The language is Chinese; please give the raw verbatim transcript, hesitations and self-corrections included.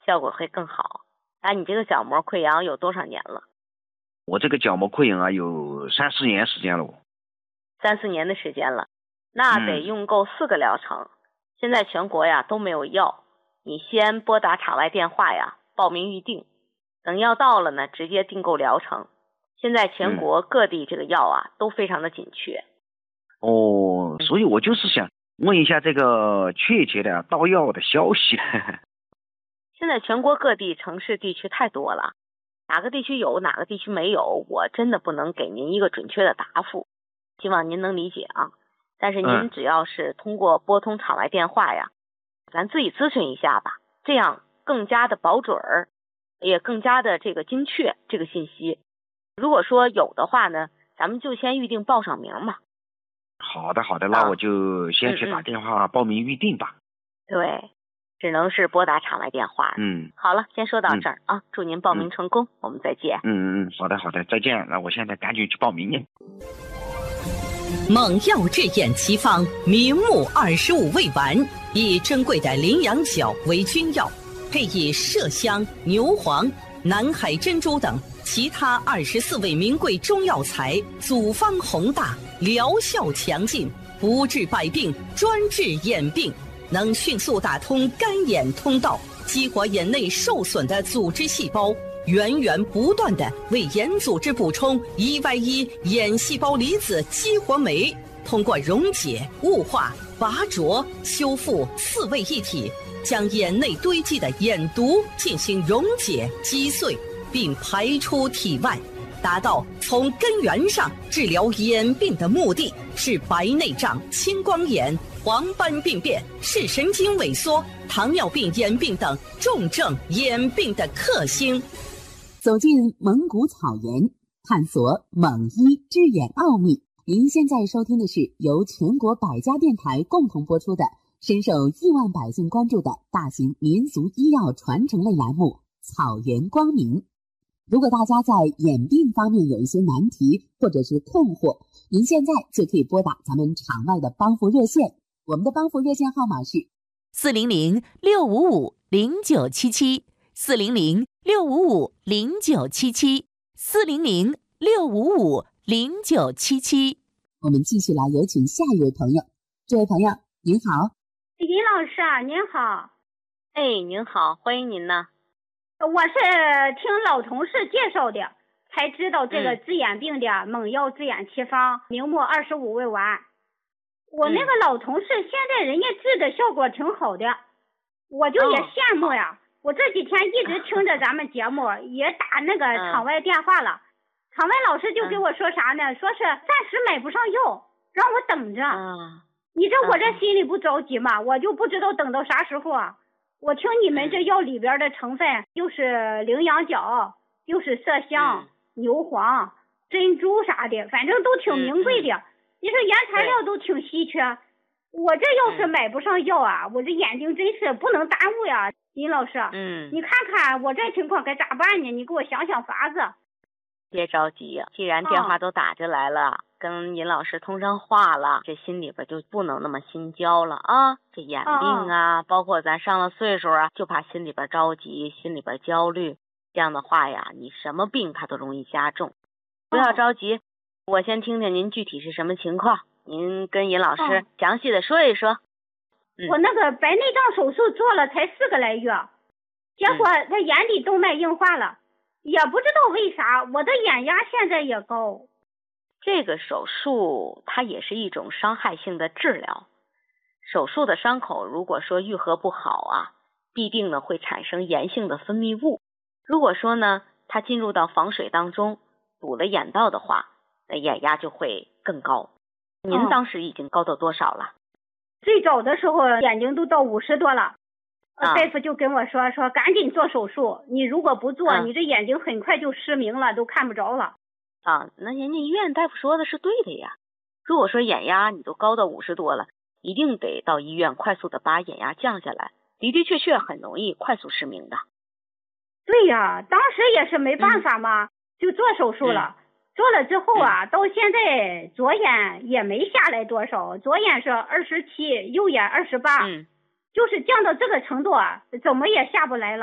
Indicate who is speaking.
Speaker 1: 效果会更好。啊，你这个角膜溃疡有多少年了？
Speaker 2: 我这个角膜溃疡啊，有三四年时间了。
Speaker 1: 三四年的时间了，那得用够四个疗程。嗯、现在全国呀都没有药，你先拨打场外电话呀，报名预定，等药到了呢，直接订购疗程。现在全国各地这个药啊、嗯、都非常的紧缺。
Speaker 2: 哦，所以我就是想问一下这个确切的到药的消息。
Speaker 1: 现在全国各地城市地区太多了，哪个地区有哪个地区没有，我真的不能给您一个准确的答复，希望您能理解啊。但是您只要是通过拨通场外电话呀、嗯、咱自己咨询一下吧，这样更加的保准儿，也更加的这个精确这个信息。如果说有的话呢，咱们就先预定报上名嘛。
Speaker 2: 好的好的，那我就先去打电话报名预定吧。
Speaker 1: 嗯嗯对，只能是拨打场外电话。
Speaker 2: 嗯，
Speaker 1: 好了，先说到这儿、嗯、啊，祝您报名成功、嗯、我们再见。
Speaker 2: 嗯嗯嗯，好的好的，再见。那我现在赶紧去报名去。
Speaker 3: 猛药治眼奇方，明目二十五味丸，以珍贵的羚羊角为君药，配以麝香、牛黄、南海珍珠等其他二十四味名贵中药材，组方宏大，疗效强劲，不治百病，专治眼病，能迅速打通干眼通道，激活眼内受损的组织细胞，源源不断地为眼组织补充 E Y 一 眼细胞离子激活酶，通过溶解、雾化、拔灼、修复四位一体，将眼内堆积的眼毒进行溶解击碎，并排出体外，达到从根源上治疗眼病的目的，是白内障、青光眼、黄斑病变、视神经萎缩、糖尿病眼病等重症眼病的克星。
Speaker 4: 走进蒙古草原，探索蒙医治眼奥秘。您现在收听的是由全国百家电台共同播出的深受亿万百姓关注的大型民俗医药传承类栏目《草原光明》。如果大家在眼病方面有一些难题或者是困惑，您现在就可以拨打咱们场外的帮扶热线，我们的帮扶热线号码是
Speaker 5: 四零零六五五零九七七，四零零六五五零九七七，四零零六五五零九七七。
Speaker 4: 我们继续来有请下一位朋友。这位朋友您好。
Speaker 6: 尹老师啊，您好。
Speaker 1: 哎，您好，欢迎您呢。
Speaker 6: 我是听老同事介绍的，才知道这个治眼病的猛药治眼奇方，明目二十五味丸。我那个老同事现在人家治的效果挺好的，我就也羡慕呀。我这几天一直听着咱们节目，也打那个场外电话了。场外老师就给我说啥呢？说是暂时买不上药，让我等着。你这我这心里不着急嘛，我就不知道等到啥时候啊。我听你们这药里边的成分，又是羚羊角，又是麝香、牛黄、珍珠啥的，反正都挺名贵的。你说原材料都挺稀缺，我这要是买不上药啊，我这眼睛真是不能耽误呀。尹老师，
Speaker 1: 嗯，
Speaker 6: 你看看我这情况该咋办呢？你给我想想法子。
Speaker 1: 别着急，既然电话都打进来了、哦、跟尹老师通上话了，这心里边就不能那么心焦了啊。这眼病啊、哦、包括咱上了岁数啊，就怕心里边着急，心里边焦虑，这样的话呀，你什么病它都容易加重。不要着急、哦、我先听听您具体是什么情况，您跟尹老师详细的说一说、哦
Speaker 6: 嗯、我那个白内障手术做了才四个来月，结果他眼底动脉硬化了、嗯，也不知道为啥我的眼压现在也高。
Speaker 1: 这个手术它也是一种伤害性的治疗，手术的伤口如果说愈合不好啊，必定呢会产生炎性的分泌物。如果说呢它进入到房水当中堵了眼道的话，那眼压就会更高。您当时已经高到多少了？
Speaker 6: 嗯、最早的时候眼睛都到五十多了。大夫就跟我说说赶紧做手术，你如果不做、嗯、你这眼睛很快就失明了，都看不着了。
Speaker 1: 啊，那人家医院大夫说的是对的呀。如果说眼压你都高到五十多了，一定得到医院快速的把眼压降下来，的的确确很容易快速失明的。
Speaker 6: 对呀，当时也是没办法嘛、嗯、就做手术了、嗯、做了之后啊、嗯、到现在左眼也没下来多少，左眼是二十七，右眼二十八，嗯，就是降到这个程度啊，怎么也下不来了。